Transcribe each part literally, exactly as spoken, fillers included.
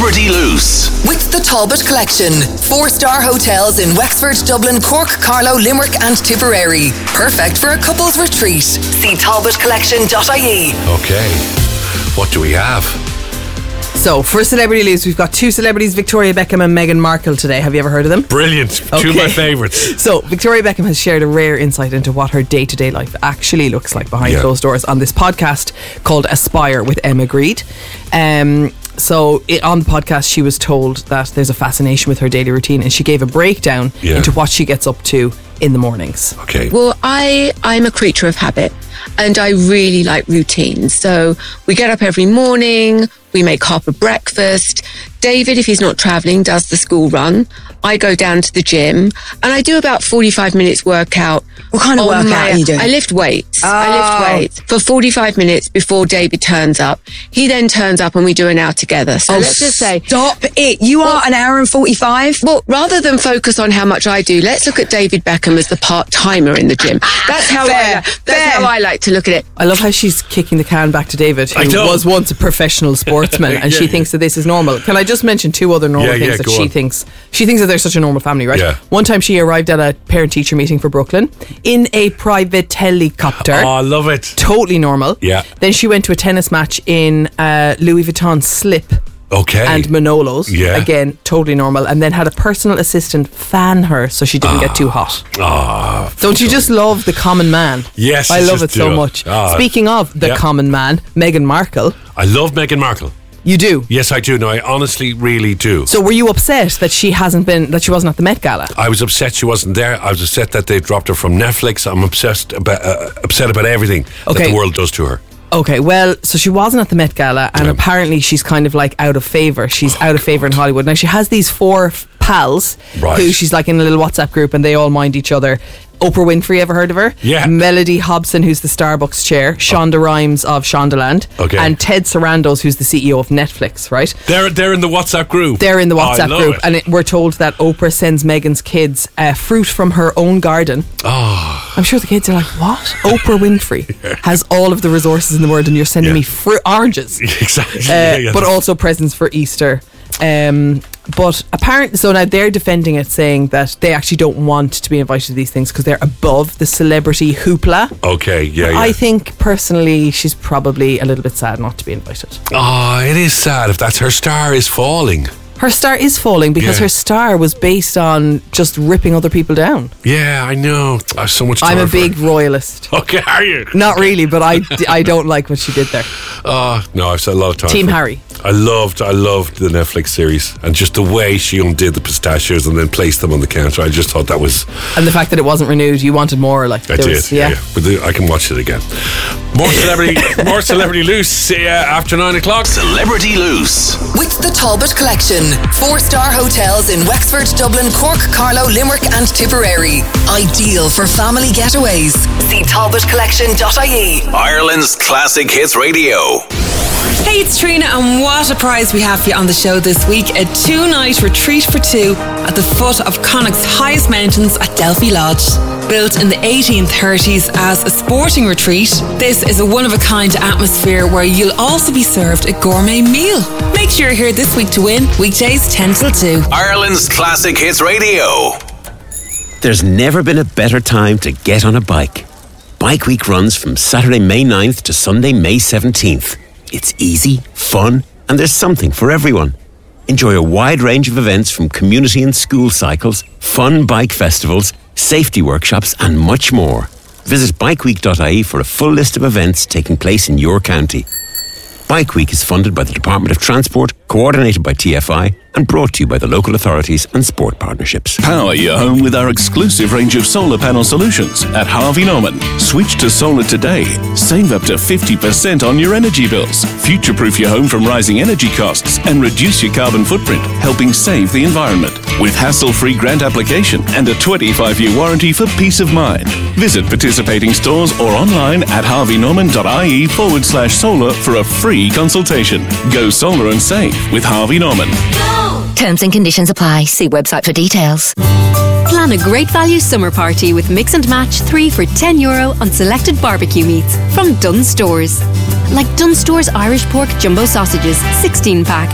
Celebrity Loose. With the Talbot Collection. Four-star hotels in Wexford, Dublin, Cork, Carlow, Limerick and Tipperary. Perfect for a couple's retreat. See talbot collection dot I E. Okay, what do we have? So, for Celebrity Loose, we've got two celebrities, Victoria Beckham and Meghan Markle today. Have you ever heard of them? Brilliant. Okay. Two of my favourites. So, Victoria Beckham has shared a rare insight into what her day-to-day life actually looks like behind Yeah. closed doors on this podcast called Aspire with Emma Greed. Um, so, it, on the podcast, she was told that there's a fascination with her daily routine, and she gave a breakdown Yeah. into what she gets up to in the mornings. Okay. Well, I, I'm a creature of habit and I really like routines. So we get up every morning, we make half a breakfast. David, if he's not travelling, does the school run. I go down to the gym and I do about forty-five minutes workout. What kind of on workout my- are you doing? I lift weights. Oh. I lift weights for forty-five minutes before David turns up. He then turns up and we do an hour together. So Oh, let's just say... Stop it. You are an hour and forty-five. Well, rather than focus on how much I do, let's look at David Beckham as the part-timer in the gym. That's how, Fair, I, that's fair. how I like to look at it. I love how she's kicking the can back to David, I who know. was once a professional sportsman, and Yeah, she yeah. thinks that this is normal. Can I just mention two other normal Yeah, things yeah, that go she on. thinks? She thinks that they're such a normal family, right? Yeah. One time she arrived at a parent-teacher meeting for Brooklyn in a private helicopter. Oh, I love it. Totally normal. Yeah. Then she went to a tennis match in uh, Louis Vuitton slip Okay. and Manolos. Yeah. Again, totally normal. And then had a personal assistant fan her so she didn't get too hot. Ah, Don't you just love the common man? Yes, I I love it just so do. much. Ah. Speaking of the Yeah. common man, Meghan Markle, I love Meghan Markle. you do. Yes, I do. No, I honestly really do. So were you upset that she hasn't been, that she wasn't at the Met Gala? I was upset she wasn't there. I was upset that they dropped her from Netflix. I'm obsessed about, uh, upset about everything Okay. that the world does to her. Okay, well, so she wasn't at the Met Gala, and Yeah. apparently she's kind of like out of favour. She's out of favour in Hollywood. Now, she has these four f- pals Right. who she's like in a little WhatsApp group, and they all mind each other. Oprah Winfrey, ever heard of her? Yeah. Melody Hobson, who's the Starbucks chair. Shonda Rhimes of Shondaland. Okay. And Ted Sarandos, who's the C E O of Netflix, right? They're they're in the WhatsApp group. They're in the Oh, I WhatsApp love group, it. and it, we're told that Oprah sends Meghan's kids uh, fruit from her own garden. Oh, I'm sure the kids are like, what? Oprah Winfrey has all of the resources in the world, and you're sending Yeah. me fruit oranges. exactly. Uh, yeah, yeah. but also presents for Easter. Um, but apparently, so now they're defending it, saying that they actually don't want to be invited to these things because they're above the celebrity hoopla. Okay, yeah, yeah. I think personally, she's probably a little bit sad not to be invited. Oh, it is sad if that's her star is falling. Her star is falling because Yeah. her star was based on just ripping other people down. Yeah, I know. I have so much time I'm a for her. big royalist. Okay, are you? Not really, but I, I don't like what she did there. Oh, no, I've said a lot of time. Team for- Harry. I loved, I loved the Netflix series and just the way she undid the pistachios and then placed them on the counter. I just thought that was. And the fact that it wasn't renewed, you wanted more. Like I there did, was, yeah. yeah. But the, I can watch it again. More celebrity, more celebrity loose uh, after nine o'clock. Celebrity Loose. With the Talbot Collection. Four-star hotels in Wexford, Dublin, Cork, Carlow, Limerick and Tipperary. Ideal for family getaways. See talbot collection dot I E. Ireland's classic hits radio. Hey, it's Trina, and what a prize we have for you on the show this week. A two-night retreat for two at the foot of Connacht's highest mountains at Delphi Lodge. Built in the eighteen thirties as a sporting retreat, this is a one-of-a-kind atmosphere where you'll also be served a gourmet meal. Make sure you're here this week to win, weekdays ten till two. Ireland's classic hits radio. There's never been a better time to get on a bike. Bike Week runs from Saturday, May ninth to Sunday, May seventeenth. It's easy, fun, and there's something for everyone. Enjoy a wide range of events from community and school cycles, fun bike festivals, safety workshops, and much more. Visit bike week dot I E for a full list of events taking place in your county. Bike Week is funded by the Department of Transport, coordinated by T F I, and brought to you by the local authorities and sport partnerships. Power your home with our exclusive range of solar panel solutions at Harvey Norman. Switch to solar today. Save up to fifty percent on your energy bills. Future-proof your home from rising energy costs and reduce your carbon footprint, helping save the environment. With hassle-free grant application and a twenty-five year warranty for peace of mind. Visit participating stores or online at harvey norman dot I E forward slash solar for a free consultation. Go solar and save with Harvey Norman. Terms and conditions apply. See website for details. Plan a great value summer party with Mix and Match three for ten euro on selected barbecue meats from Dunnes Stores. Like Dunnes Stores Irish Pork Jumbo Sausages, sixteen pack.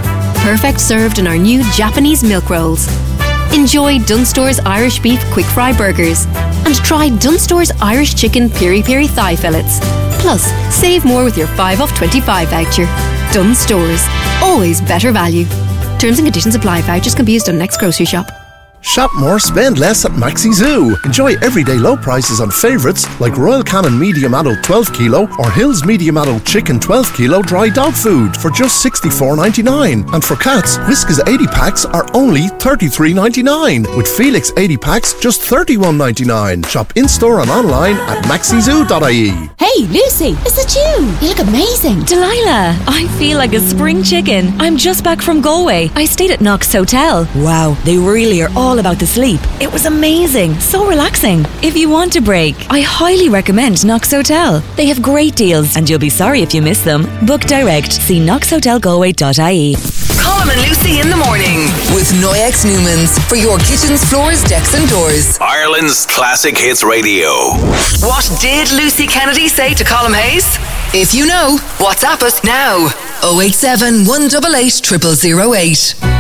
perfect served in our new Japanese milk rolls. Enjoy Dunstore's Irish Beef Quick Fry Burgers and try Dunstore's Irish Chicken Piri Piri Thigh Fillets. Plus, save more with your five off twenty-five voucher. Dunstores, always better value. Terms and conditions apply. Vouchers can be used on next grocery shop. Shop more, spend less at Maxi Zoo. Enjoy everyday low prices on favourites like Royal Canin Medium Adult twelve kilo or Hills Medium Adult Chicken twelve kilo dry dog food for just sixty-four ninety-nine. And for cats, Whiskas eighty packs are only thirty-three ninety-nine. With Felix eighty packs, just thirty-one ninety-nine. Shop in-store and online at maxi zoo dot I E. Hey, Lucy, is it you? You look amazing. Delilah, I feel like a spring chicken. I'm just back from Galway. I stayed at Knox Hotel. Wow, they really are all about the sleep. It was amazing, so relaxing. If you want a break, I highly recommend Knox Hotel. They have great deals and you'll be sorry if you miss them. Book direct. See knox hotel galway dot I E. Colm and Lucy in the morning with Noyex Newmans for your kitchens, floors, decks and doors. Ireland's Classic Hits Radio. What did Lucy Kennedy say to Colm Hayes? If you know, WhatsApp us now. oh eight seven, one eight eight, zero zero zero eight.